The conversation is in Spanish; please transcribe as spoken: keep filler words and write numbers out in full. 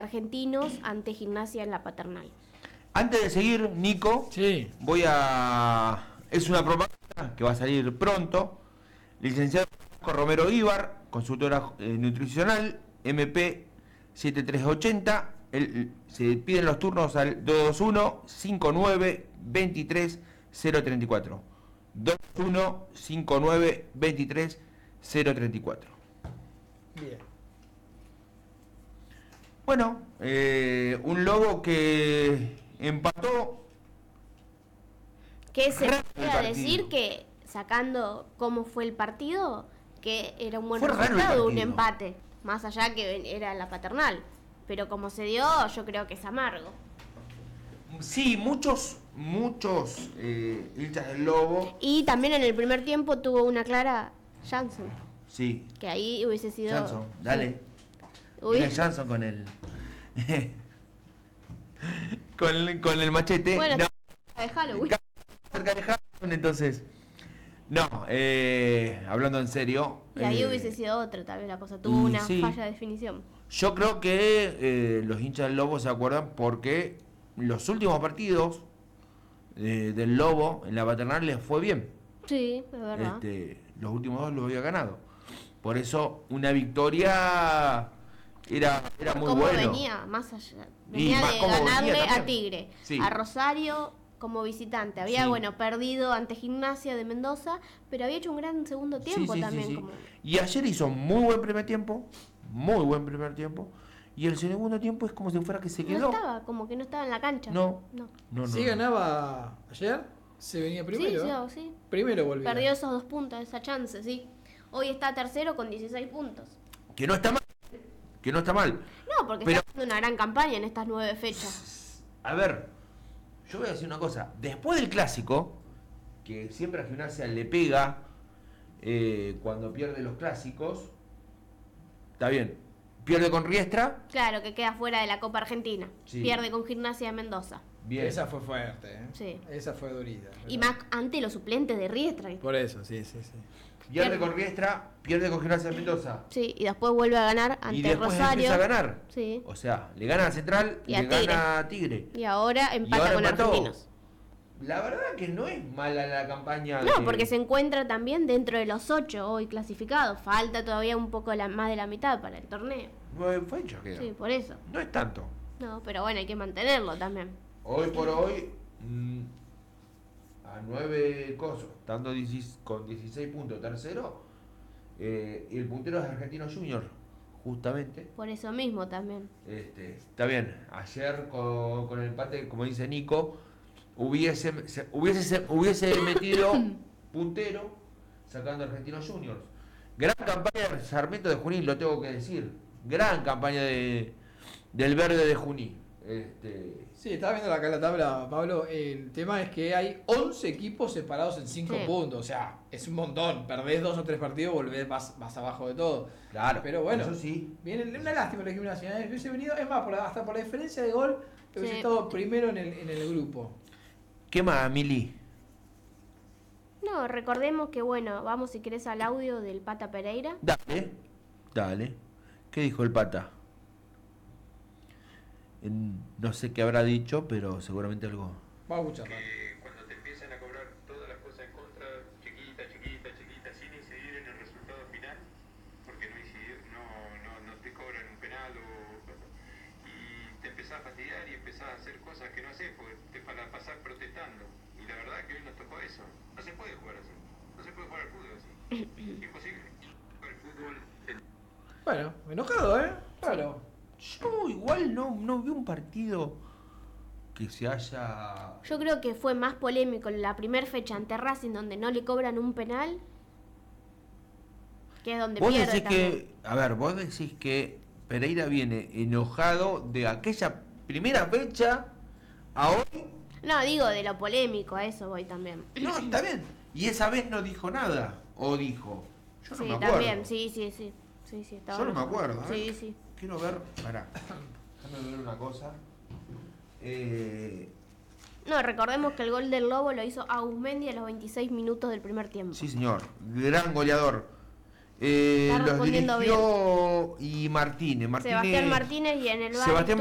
Argentinos ante Gimnasia en la Paternal. Antes de seguir, Nico, sí. voy a... Es una propaganda que va a salir pronto. Licenciado Romero Ibar, consultora eh, nutricional, M P siete tres ochenta. El, se piden los turnos al dos dos uno, cinco nueve, dos tres, cero tres cuatro. dos dos uno, cinco nueve, dos tres, cero tres cuatro. Bien. Bueno, eh, un Lobo que empató. Que se puede decir que, sacando cómo fue el partido, que era un buen Fue raro el resultado, un partido. empate. Más allá que era la Paternal. Pero como se dio, yo creo que es amargo. Sí, muchos, muchos eh, hinchas del Lobo. Y también en el primer tiempo tuvo una clara Janssen. Sí, Que ahí hubiese sido... Jansson, dale. Uy. Mira Jansson con el. con, el con el machete. Bueno, No, de Halloween. cerca de Jansson, entonces. No, eh, hablando en serio. Y ahí eh, hubiese sido otro, tal vez la cosa. Tuvo y una sí. falla de definición. Yo creo que eh, los hinchas del Lobo se acuerdan porque los últimos partidos eh, del Lobo en la Paternal les fue bien. Sí, es verdad. Este, los últimos dos los había ganado. Por eso una victoria era, era muy ¿Cómo bueno. venía? Más allá. Venía más de cómo venía ganarle también. a Tigre, Sí. a Rosario como visitante. Había, Sí. bueno, perdido ante Gimnasia de Mendoza, pero había hecho un gran segundo tiempo Sí, sí, también. sí, sí. Como... Y ayer hizo muy buen primer tiempo, muy buen primer tiempo. Y el segundo tiempo es como si fuera que se No quedó. estaba, como que no estaba en la cancha. No, no. no, no. Si no. ganaba ayer, se venía primero. Sí, ¿eh? sí, sí. Primero volvía. Perdió esos dos puntos, esa chance, sí. Hoy está tercero con dieciséis puntos. Que no está mal. Que no está mal. No, porque Pero- está haciendo una gran campaña en estas nueve fechas. A ver, yo voy a decir una cosa. Después del clásico, que siempre a Gimnasia le pega eh, cuando pierde los clásicos, está bien. Pierde con Riestra, Claro, que queda fuera de la Copa Argentina. Sí. Pierde con Gimnasia de Mendoza. bien. Esa fue fuerte, ¿eh? Sí. Esa fue durita. Y ¿verdad? más ante los suplentes de Riestra. Por eso, sí, sí, sí. Pierde con Riestra, pierde con Gimnasia de Mendoza. Sí, y después vuelve a ganar Y ante después Rosario. empieza a ganar. Sí. O sea, le gana a Central Y y a le Tigre. gana a Tigre. Y ahora empata ahora con empató. Argentinos. La verdad que no es mala la campaña. No, de- porque se encuentra también dentro de los ocho hoy clasificados. Falta todavía un poco la, más de la mitad para el torneo. Nueve fechas queda. Sí, por eso. No es tanto. No, pero bueno, hay que mantenerlo también. Hoy por hoy, mm, a nueve cosos, estando dieciséis con dieciséis puntos tercero, eh, y el puntero es Argentino Junior, justamente. Por eso mismo también. Este, está bien, ayer con, con el empate, como dice Nico, hubiese, se- hubiese, se- hubiese metido puntero sacando a Argentinos Juniors. Gran campaña de Sarmiento de Junín, lo tengo que decir. Gran campaña de, del verde de Junín. Este, Sí, estaba viendo acá la tabla, Pablo. El tema es que hay once equipos separados en cinco Sí. puntos. O sea, es un montón. Perdés dos o tres partidos, volvés más, más abajo de todo. claro, Pero bueno, eso sí. viene una lástima la Gimnasia. ¿eh? Hubiese venido, es más, por la- hasta por la diferencia de gol, hubiese Sí. estado primero en el, en el grupo. ¿Qué más, Mili? No, recordemos que bueno, vamos si querés al audio del Pata Pereira. Dale, dale. ¿Qué dijo el pata? En- no sé qué habrá dicho, pero seguramente algo. Vamos a escucharla. que cuando te empiezan a cobrar todas las cosas en contra, chiquita, chiquita, chiquita, sin incidir en el resultado final, porque no incidir, no, no, no te cobran un penal o y te empezás a fastidiar y empezás a hacer cosas que no haces porque te para pasar protestando. Y la verdad que hoy nos tocó eso. No se puede jugar así. No se puede jugar al fútbol así. Imposible. El fútbol el Bueno, enojado, ¿eh? Claro. Yo igual no, no vi un partido que se haya. Yo creo que fue más polémico en la primera fecha ante Racing, donde no le cobran un penal, que es donde Vos pierde decís también. que. A ver, vos decís que Pereira viene enojado de aquella primera fecha a hoy. No, digo de lo polémico, a eso voy también. No, está bien. Y esa vez no dijo nada. O dijo. Yo no Sí, me acuerdo. también, sí, sí, sí. Sí, sí, estaba Yo no me enojado. acuerdo. ¿eh? Sí, sí. Quiero ver. Pará. Déjame ver una cosa. Eh, No, recordemos que el gol del Lobo lo hizo Augusmendi a los veintiséis minutos del primer tiempo. sí, señor. Gran goleador. Eh, Está los respondiendo dirigió y Martínez. Martínez Sebastián Martínez y en el bar Sebastián